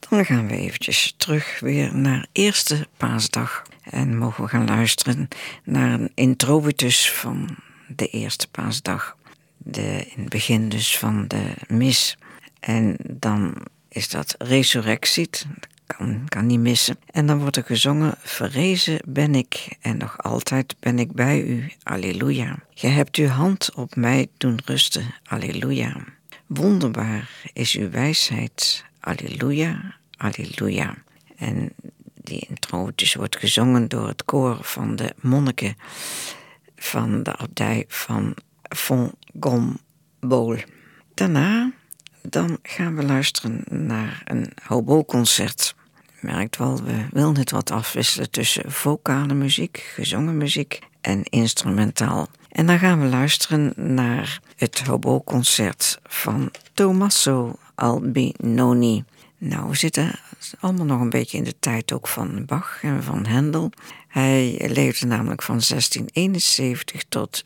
Dan gaan we eventjes terug weer naar eerste paasdag. En mogen we gaan luisteren naar een introitus van de eerste paasdag. In het begin dus van de mis. En dan is dat resurrectiet. Kan niet missen. En dan wordt er gezongen: verrezen ben ik en nog altijd ben ik bij u. Alleluia. Ge hebt uw hand op mij doen rusten. Alleluia. Wonderbaar is uw wijsheid. Alleluia. Alleluia. En die introitus wordt gezongen door het koor van de monniken van de abdij van Fontgombol. Daarna dan gaan we luisteren naar een hobo-concert. Je merkt wel, we willen het wat afwisselen tussen vocale muziek, gezongen muziek en instrumentaal. En dan gaan we luisteren naar het hobo-concert van Tommaso Albinoni. Nou, we zitten allemaal nog een beetje in de tijd ook van Bach en van Händel. Hij leefde namelijk van 1671 tot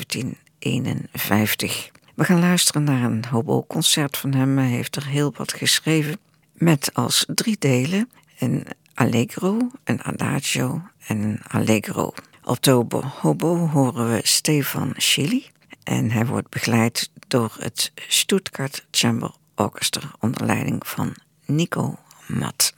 1751. We gaan luisteren naar een hobo-concert van hem. Hij heeft er heel wat geschreven met als 3 delen een allegro, een adagio en een allegro. Op de hobo horen we Stefan Schilly en hij wordt begeleid door het Stuttgart Chamber Orchestra onder leiding van Nico Matt.